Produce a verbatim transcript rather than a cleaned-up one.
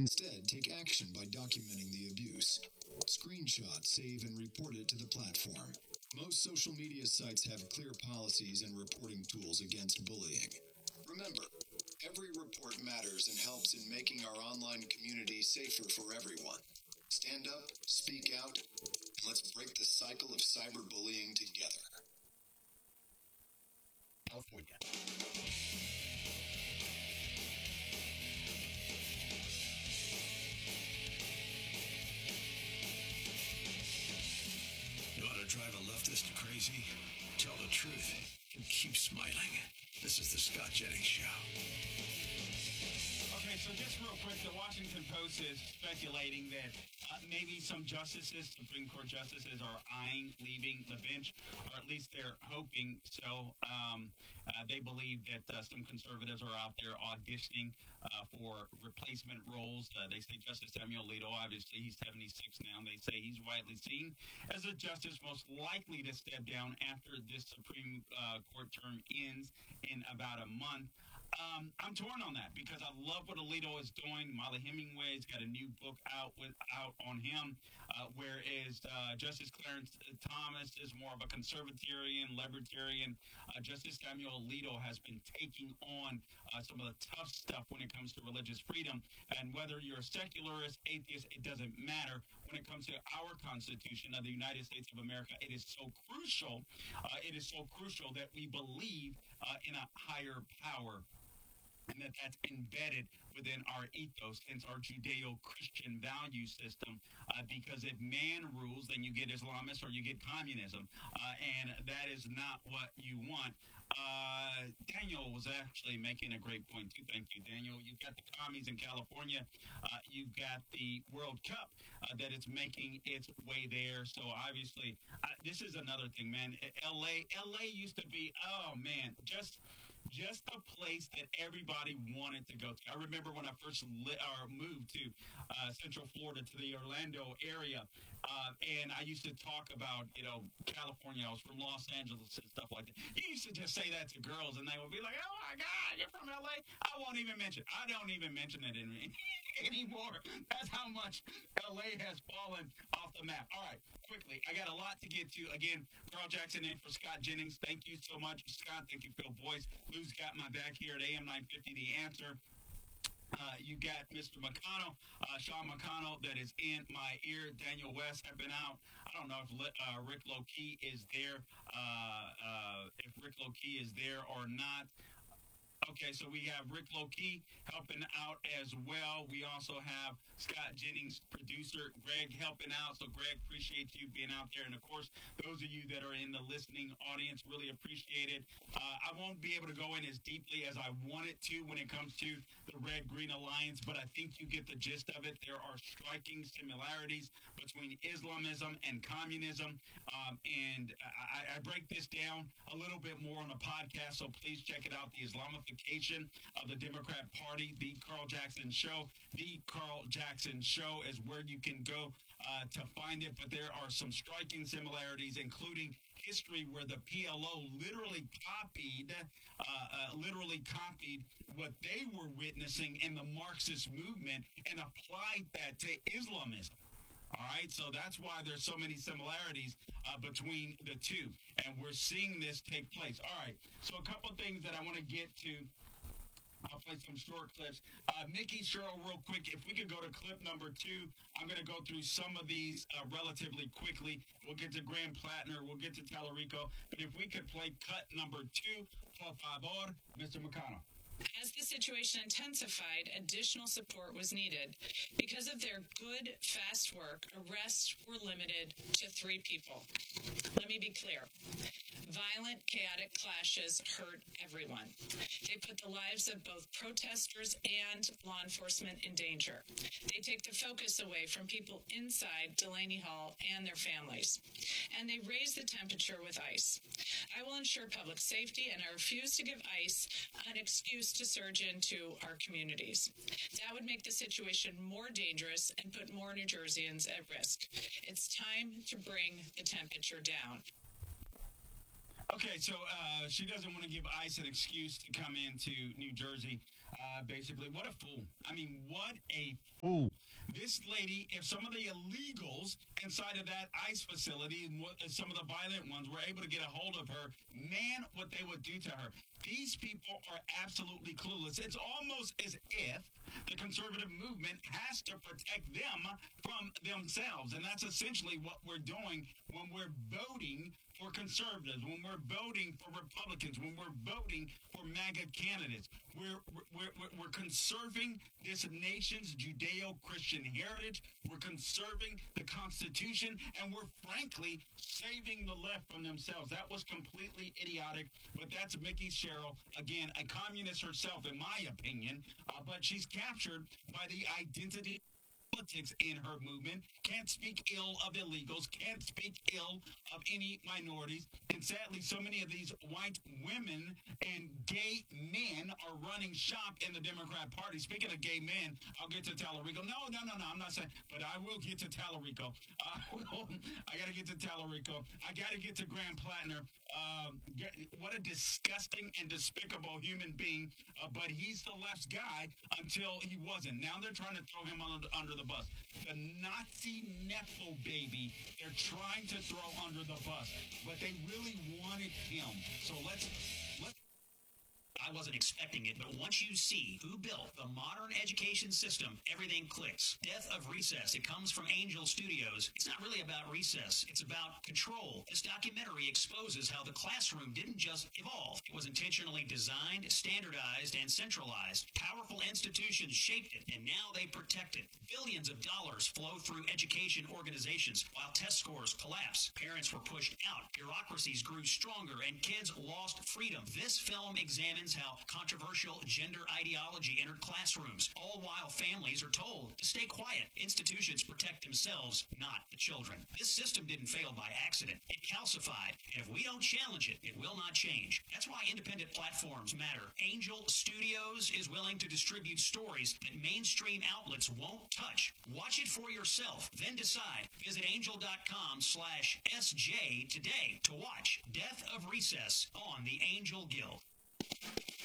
Instead, take action by documenting the abuse. Screenshot, save, and report it to the platform. Most social media sites have clear policies and reporting tools against bullying. Remember, every report matters and helps in making our online community safer for everyone. Stand up, speak out, and let's break the cycle of cyberbullying together. California. You want to drive a leftist crazy? Tell the truth and keep smiling. This is the Scott Jennings Show. Okay, so just real quick, the Washington Post is speculating that uh, maybe some justices, Supreme Court justices, are eyeing leaving the bench, or at least they're hoping so. Um, uh, they believe that uh, some conservatives are out there auditioning uh, for replacement roles. Uh, they say Justice Samuel Alito, obviously he's seventy-six now. They say he's widely seen as a justice most likely to step down after this Supreme uh, Court term ends in about a month. Um, I'm torn on that because I love what Alito is doing. Molly Hemingway's got a new book out with out on him, uh, whereas uh, Justice Clarence Thomas is more of a conservatarian, libertarian. Uh, Justice Samuel Alito has been taking on uh, some of the tough stuff when it comes to religious freedom. And whether you're a secularist, atheist, it doesn't matter. When it comes to our Constitution of the United States of America, it is so crucial. Uh, it is so crucial that we believe uh, in a higher power, and that that's embedded within our ethos, hence our Judeo-Christian value system, uh, because if man rules, then you get Islamists or you get communism, uh, and that is not what you want. Uh, Daniel was actually making a great point, too. Thank you, Daniel. You've got the commies in California. Uh, you've got the World Cup uh, that is making its way there. So, obviously, uh, this is another thing, man. L A, L A used to be, oh, man, just... just a place that everybody wanted to go to. I remember when I first li- or moved to uh, Central Florida, to the Orlando area, uh, and I used to talk about, you know, California. I was from Los Angeles and stuff like that. You used to just say that to girls, and they would be like, oh, my God, you're from L A? I won't even mention I don't even mention it in, anymore. That's how much L A has fallen off the map. All right, quickly, I got a lot to get to. Again, Carl Jackson in for Scott Jennings. Thank you so much, Scott. Thank you, Phil Boyce. Lou's got my back here at A M nine fifty, The Answer. Uh, you got Mister McConnell, uh, Sean McConnell, that is in my ear. Daniel West have been out. I don't know if uh, Rick Lokey is there, uh, uh, if Rick Lokey is there or not. Okay, so we have Rick Lokey helping out as well. We also have Scott Jennings, producer, Greg helping out. So, Greg, appreciate you being out there. And, of course, those of you that are in the listening audience, really appreciate it. Uh, I won't be able to go in as deeply as I wanted to when it comes to the Red-Green Alliance, but I think you get the gist of it. There are striking similarities between Islamism and communism. Um, and I, I break this down a little bit more on the podcast, so please check it out, the Islamification of the Democrat Party, The Carl Jackson Show. The Carl Jackson Show is where you can go uh, to find it, but there are some striking similarities, including history where the P L O literally copied, uh, uh, literally copied what they were witnessing in the Marxist movement and applied that to Islamism. All right, so that's why there's so many similarities uh, between the two, and we're seeing this take place. All right, so a couple things that I want to get to. I'll play some short clips. Uh, Nikki, Cheryl, real quick, if we could go to clip number two, I'm going to go through some of these uh, relatively quickly. We'll get to Graham Plattner. We'll get to Tallarico. But if we could play cut number two, por favor, Mister McConnell. As the situation intensified, additional support was needed. Because of their good, fast work, arrests were limited to three people. Let me be clear. Violent, chaotic clashes hurt everyone. They put the lives of both protesters and law enforcement in danger. They take the focus away from people inside Delaney Hall and their families. And they raise the temperature with ICE. I will ensure public safety, and I refuse to give ICE an excuse to surge into our communities. That would make the situation more dangerous and put more New Jerseyans at risk. It's time to bring the temperature down. Okay, so uh, she doesn't want to give ICE an excuse to come into New Jersey. Uh, basically, what a fool. I mean, what a fool. This lady, if some of the illegals inside of that ICE facility and what, some of the violent ones were able to get a hold of her, man, what they would do to her. These people are absolutely clueless. It's almost as if the conservative movement has to protect them from themselves. And that's essentially what we're doing when we're voting for conservatives, when we're voting for Republicans, when we're voting for MAGA candidates. We're, we're, we're, we're conserving this nation's Judeo-Christian heritage. We're conserving the Constitution, and we're frankly saving the left from themselves. That was completely idiotic, but that's Mickey Sherrill, again, a communist herself, in my opinion, uh, but she's captured by the identity politics in her movement, can't speak ill of illegals, can't speak ill of any minorities, and sadly, so many of these white women and gay men are running shop in the Democrat Party. Speaking of gay men, I'll get to Tallarico. No, no, no, no, I'm not saying, but I will get to Tallarico. I will. I got to get to Tallarico. I got to get to Graham Plattner. Um, get, what a disgusting and despicable human being, uh, but he's the left's guy until he wasn't. Now they're trying to throw him under, under the bus. The Nazi Nepo baby, they're trying to throw under the bus, but they really wanted him. So let's let's. I wasn't expecting it, but once you see who built the modern education system, everything clicks. Death of Recess. It comes from Angel Studios. It's not really about recess. It's about control. This documentary exposes how the classroom didn't just evolve. It was intentionally designed, standardized, and centralized. Powerful institutions shaped it, and now they protect it. Billions of dollars flow through education organizations while test scores collapse. Parents were pushed out. Bureaucracies grew stronger, and kids lost freedom. This film examines how controversial gender ideology entered classrooms, all while families are told to stay quiet. Institutions protect themselves, not the children. This system didn't fail by accident. It calcified, and if we don't challenge it, it will not change. That's why independent platforms matter. Angel Studios is willing to distribute stories that mainstream outlets won't touch. Watch it for yourself, then decide. Visit angel.com slash SJ today to watch Death of Recess on the Angel Guild.